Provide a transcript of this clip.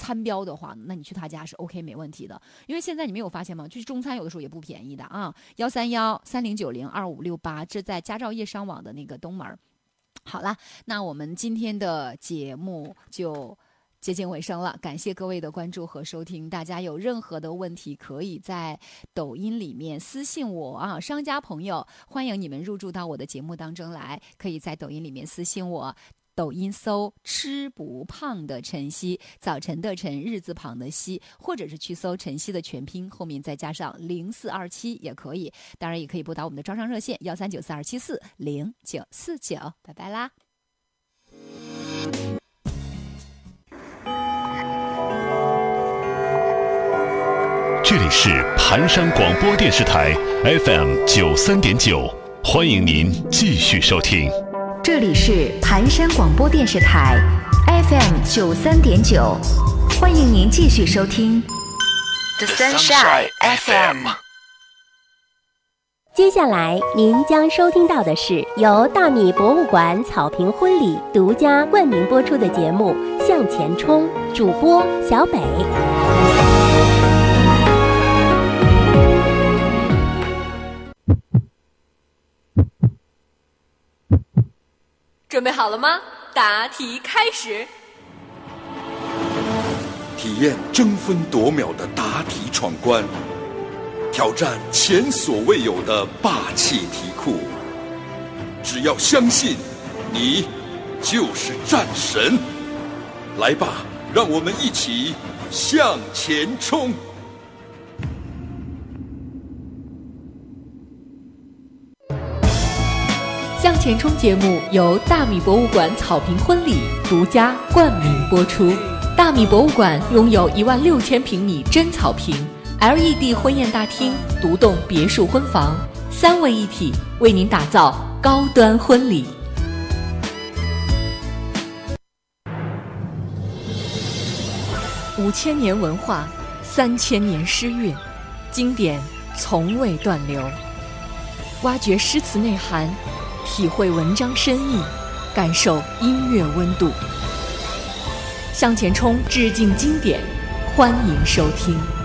餐标的话，那你去他家是 OK 没问题的。因为现在你没有发现吗？就是中餐有的时候也不便宜的啊，13130902568，这在佳兆业商网的那个东门。好了，那我们今天的节目就接近尾声了，感谢各位的关注和收听。大家有任何的问题，可以在抖音里面私信我啊，商家朋友，欢迎你们入驻到我的节目当中来，可以在抖音里面私信我。抖音搜吃不胖的晨曦，早晨的晨，日字旁的曦，或者是去搜晨曦的全拼，后面再加上0427也可以。当然也可以拨打我们的招商热线13942740949。拜拜啦。 这里是盘山广播电视台 FM93.9，欢迎您继续收听。 这里是盘山广播电视台 FM93.9，欢迎您继续收听 The Sunshine FM。 接下来您将收听到的是由大米博物馆草坪婚礼独家冠名播出的节目《向前冲》，主播小北。 准备好了吗？答题开始。 体验争分夺秒的答题闯关，挑战前所未有的霸气题库。只要相信，你就是战神。来吧，让我们一起向前冲！ 向前冲节目由大米博物馆草坪婚礼独家冠名播出。大米博物馆拥有16000平米真草坪 LED 婚宴大厅、独栋别墅婚房，3位一体，为您打造高端婚礼。5000年文化，3000年诗韵，经典从未断流。挖掘诗词内涵，体会文章深意，感受音乐温度。向前冲致敬经典，欢迎收听。